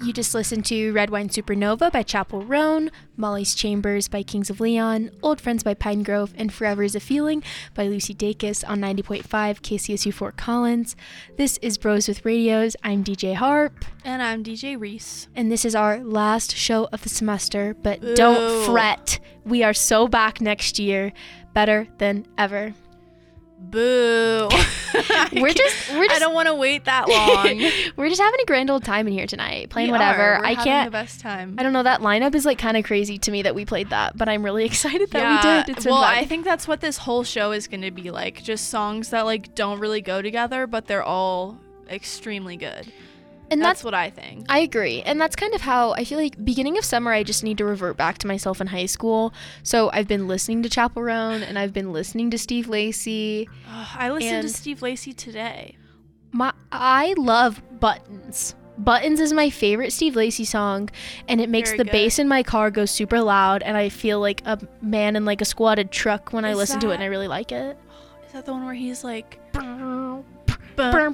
You just listened to Red Wine Supernova by Chappell Roan, Molly's Chambers by Kings of Leon, Old Friends by Pine Grove, and Forever is a Feeling by Lucy Dacus on 90.5 KCSU Fort Collins. This is Bros with Radios. I'm DJ Harp. And I'm DJ Reese. And this is our last show of the semester, but Ooh. Don't fret. We are so back next year, better than ever. Boo. I don't want to wait that long. We're just having a grand old time in here tonight, playing We whatever. We're having the best time. I don't know, that lineup is like kind of crazy to me that we played that, but I'm really excited that we did. It's been fun. I think that's what this whole show is going to be like. Just songs that like don't really go together, but they're all extremely good. And that's what I think. I agree. And that's kind of how I feel like beginning of summer, I just need to revert back to myself in high school. So I've been listening to Chappell Roan and I've been listening to Steve Lacy. I listened to Steve Lacy today. I love Buttons. Buttons is my favorite Steve Lacy song, and it makes the bass in my car go super loud, and I feel like a man in like a squatted truck when I listen to it, and I really like it. Is that the one where he's like... Yeah,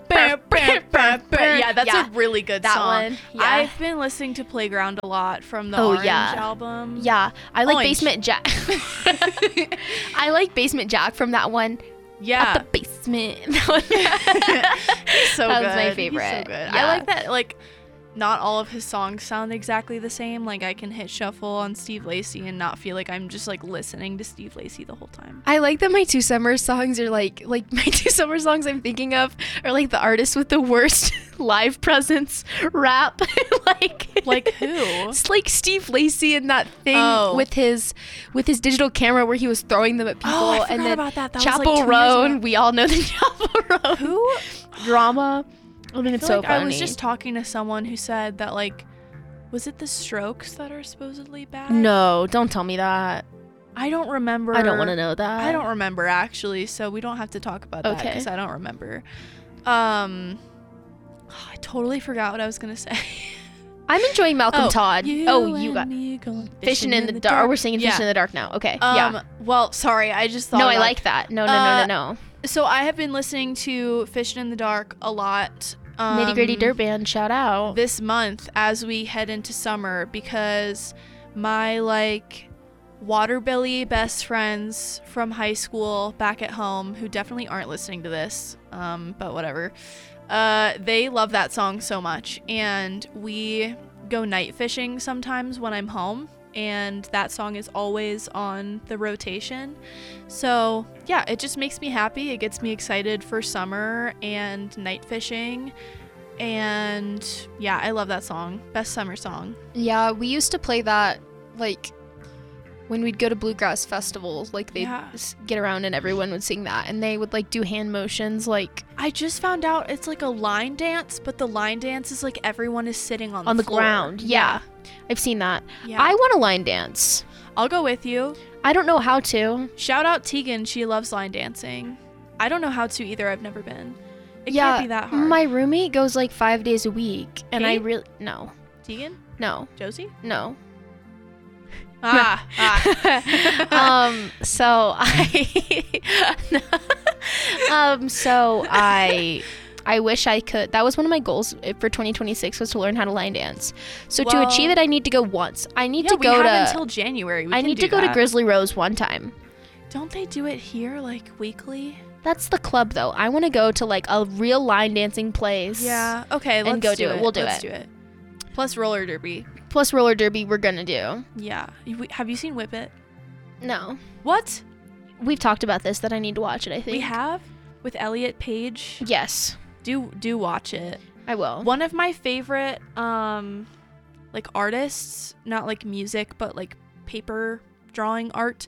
that's a really good song. One. Yeah. I've been listening to Playground a lot from the Orange album. Yeah, I like Basement Jack. I like Basement Jack from that one. Yeah. At the basement. He's so good. That was my favorite. He's so good. Yeah. I like that, like, not all of his songs sound exactly the same. Like, I can hit shuffle on Steve Lacy and not feel like I'm just, like, listening to Steve Lacy the whole time. I like that my two summer songs are, like my two summer songs I'm thinking of are, like, the artist with the worst live presence rap. Like who? It's, like, Steve Lacy and that thing with his digital camera where he was throwing them at people. Oh, I forgot and then about that. That Chappell was, like, 2 years Roan, ago. we all know the Chappell Roan. Who? Drama. I mean, it's so like funny. I was just talking to someone who said that, like, was it the Strokes that are supposedly bad? No, don't tell me that. I don't remember. I don't want to know that. I don't remember, actually, so we don't have to talk about that because I don't remember. I totally forgot what I was going to say. I'm enjoying Malcolm Todd. You got Fishing in the Dark. We're singing Fishing in the Dark now. Okay. Well, sorry, I just thought. No, I like that. No. So I have been listening to Fishing in the Dark a lot. Nitty Gritty Dirt Band, shout out. This month as we head into summer because my like waterbelly best friends from high school back at home who definitely aren't listening to this, but whatever. They love that song so much, and we go night fishing sometimes when I'm home, and that song is always on the rotation. So yeah, it just makes me happy. It gets me excited for summer and night fishing, and yeah, I love that song. Best summer song. Yeah, we used to play that like when we'd go to bluegrass festivals, like they'd get around and everyone would sing that, and they would like do hand motions. Like, I just found out it's like a line dance, but the line dance is like everyone is sitting on the floor. Ground. Yeah. I've seen that. Yeah. I want a line dance. I'll go with you. I don't know how to. Shout out Tegan, she loves line dancing. I don't know how to either. I've never been. It can't be that hard. My roommate goes like 5 days a week, and I really no. Tegan? No. Josie? No. So I wish I could. That was one of my goals for 2026 was to learn how to line dance. So to achieve it, I need to go once. I need to go until January. I need to go to Grizzly Rose one time. Don't they do it here like weekly? That's the club though. I want to go to like a real line dancing place. Yeah. Okay. Let's go do it. We'll do Let's do it. Plus roller derby. We're gonna do. Yeah. Have you seen Whip It? No. What? We've talked about this, that I need to watch it, I think. We have? With Elliot Page? Yes. Do watch it. I will. One of my favorite like artists, not like music, but like paper drawing art,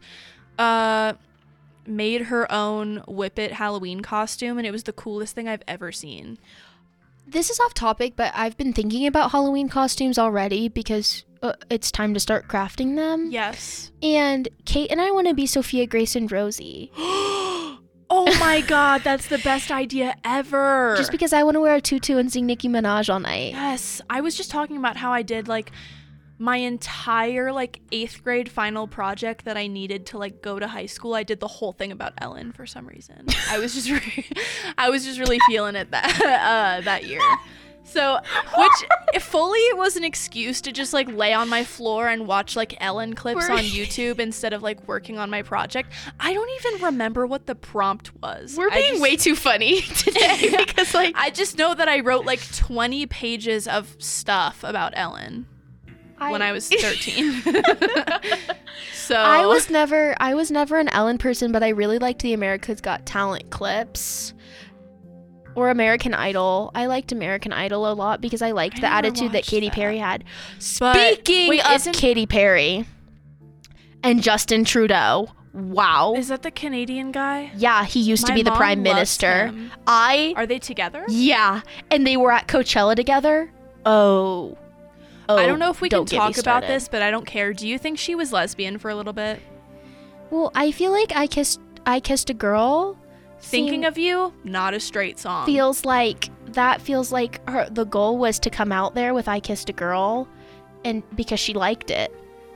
made her own Whip It Halloween costume, and it was the coolest thing I've ever seen. This is off topic, but I've been thinking about Halloween costumes already because it's time to start crafting them. Yes. And Kate and I want to be Sophia, Grace, and Rosie. Oh my god, that's the best idea ever. Just because I want to wear a tutu and sing Nicki Minaj all night. Yes. I was just talking about how I did like my entire like 8th grade final project that I needed to like go to high school. I did the whole thing about Ellen for some reason. I was just really feeling it that year. So, which it fully was an excuse to just like lay on my floor and watch like Ellen clips on YouTube instead of like working on my project. I don't even remember what the prompt was. We're being way too funny today because like I just know that I wrote like 20 pages of stuff about Ellen when I was 13. So I was never an Ellen person, but I really liked the America's Got Talent clips. Or American Idol. I liked American Idol a lot because I liked the attitude that Katy Perry had. Speaking of Katy Perry and Justin Trudeau. Wow. Is that the Canadian guy? Yeah, he used to be the prime minister. Him. Are they together? Yeah, and they were at Coachella together. Oh, I don't know if we can talk about this, but I don't care. Do you think she was lesbian for a little bit? Well, I feel like I Kissed a Girl. Thinking of You, not a straight song. Feels like the goal was to come out there with I Kissed a Girl, and because she liked it.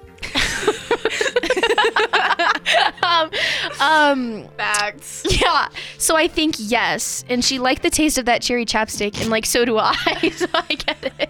Facts. Yeah. So I think yes, and she liked the taste of that cherry chapstick, and like so do I. So I get it.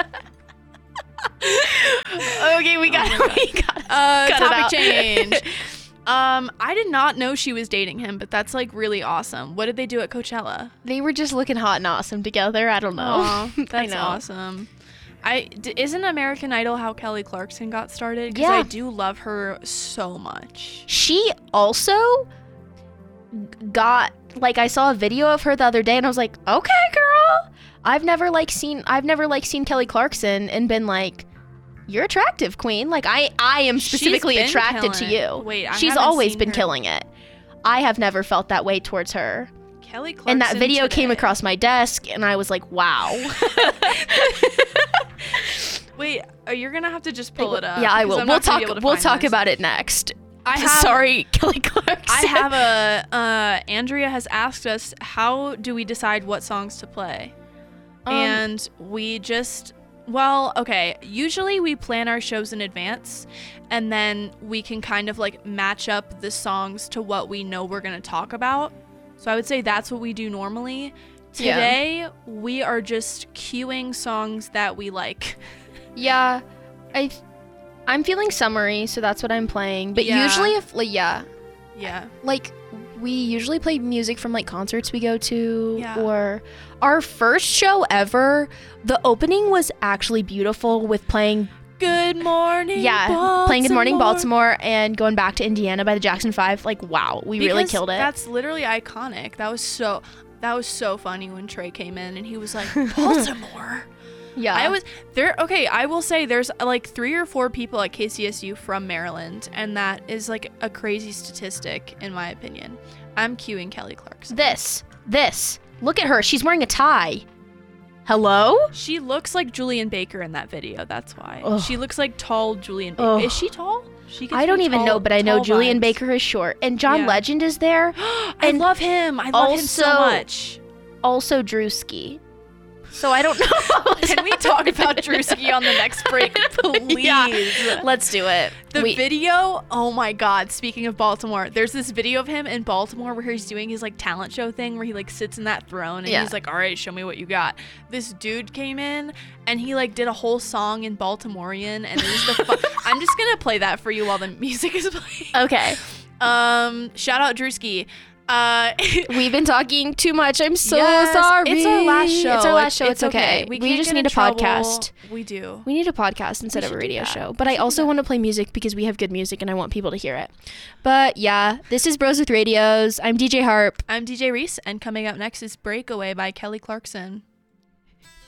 Okay, we got topic change. I did not know she was dating him, but that's like really awesome. What did they do at Coachella? They were just looking hot and awesome together. I don't know. Aww, that's awesome. Isn't American Idol how Kelly Clarkson got started? Because yeah. I do love her so much. She also got, like, I saw a video of her the other day and I was like, okay, girl. I've never seen Kelly Clarkson and been like, you're attractive, queen. Like, I am specifically attracted to you. Wait, she's always been killing it. I have never felt that way towards her. Kelly Clarkson. And that video came across my desk and I was like, wow. Wait, you're gonna have to just pull it up. Yeah, I will. We'll talk about it next. Sorry, Kelly Clarkson. I have Andrea has asked us, how do we decide what songs to play? And we just, usually we plan our shows in advance and then we can kind of like match up the songs to what we know we're going to talk about. So I would say that's what we do normally. Today, we are just queuing songs that we like. Yeah, I'm feeling summery, so that's what I'm playing. But usually like we usually play music from like concerts we go to, or our first show ever. The opening was actually beautiful with playing Good Morning Baltimore. Playing Good Morning Baltimore and Going Back to Indiana by the Jackson 5. Like, wow, we really killed it. That's literally iconic. That was so funny when Trey came in and he was like, Baltimore. Yeah. I will say there's like 3 or 4 people at KCSU from Maryland, and that is like a crazy statistic in my opinion. I'm queuing Kelly Clarkson. This. Look at her. She's wearing a tie. Hello? She looks like Julian Baker in that video. That's why. Ugh. She looks like tall Julian Baker. Is she tall? I don't even know, but I know Julian Baker is short. And John Legend is there. I love him. I love him so much. Also Drewski. So I don't know. Can we talk about Drewski on the next break, please? Yeah, let's do it. The video, oh my God, speaking of Baltimore, there's this video of him in Baltimore where he's doing his like talent show thing where he like sits in that throne and he's like, all right, show me what you got. This dude came in and he like did a whole song in Baltimorean and it was I'm just gonna play that for you while the music is playing. Okay. Shout out Drewski. We've been talking too much. I'm so sorry. It's our last show. It's okay. We just need a podcast. We do. We need a podcast instead of a radio show. But I also want to play music because we have good music and I want people to hear it. But yeah, this is Bros with Radios. I'm DJ Harp. I'm DJ Reese, and coming up next is Breakaway by Kelly Clarkson.